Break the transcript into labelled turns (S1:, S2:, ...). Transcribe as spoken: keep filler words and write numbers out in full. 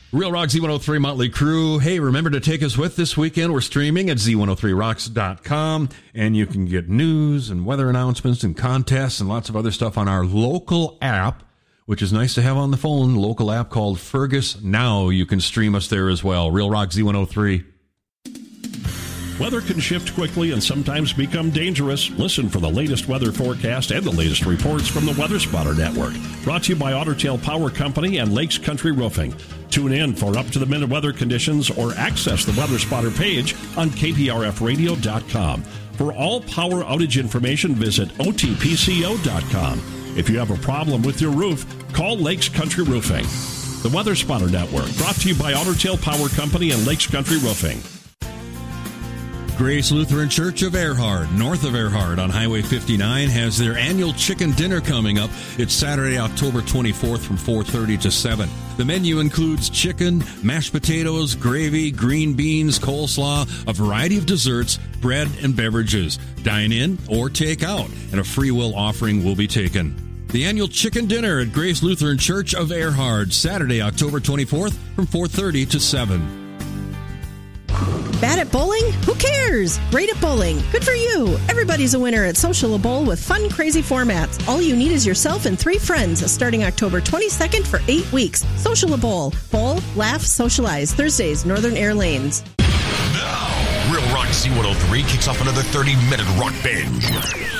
S1: Real Rock Z one oh three Motley Crue. Hey, remember to take us with this weekend. We're streaming at Z one oh three rocks dot com, and you can get news and weather announcements and contests and lots of other stuff on our local app, which is nice to have on the phone. Local app called Fergus Now. You can stream us there as well. Real Rock Z one oh three.
S2: Weather can shift quickly and sometimes become dangerous. Listen for the latest weather forecast and the latest reports from the Weather Spotter Network. Brought to you by Otter Tail Power Company and Lakes Country Roofing. Tune in for up-to-the-minute weather conditions or access the Weather Spotter page on K P R F radio dot com. For all power outage information, visit O T P C O dot com. If you have a problem with your roof, call Lakes Country Roofing. The Weather Spotter Network, brought to you by Otter Tail Power Company and Lakes Country Roofing.
S1: Grace Lutheran Church of Earhart, north of Earhart on Highway fifty-nine, has their annual chicken dinner coming up. It's Saturday, October twenty-fourth from four thirty to seven. The menu includes chicken, mashed potatoes, gravy, green beans, coleslaw, a variety of desserts, bread, and beverages. Dine in or take out, and a free will offering will be taken. The annual chicken dinner at Grace Lutheran Church of Earhart, Saturday, October twenty-fourth from four thirty to seven.
S3: Bad at bowling? Who cares? Great at bowling. Good for you. Everybody's a winner at Social Bowl with fun, crazy formats. All you need is yourself and three friends starting October twenty-second for eight weeks. Social Bowl. Bowl, laugh, socialize. Thursdays, Northern Air Lanes.
S4: Now, Real Rock Z one oh three kicks off another thirty-minute rock binge.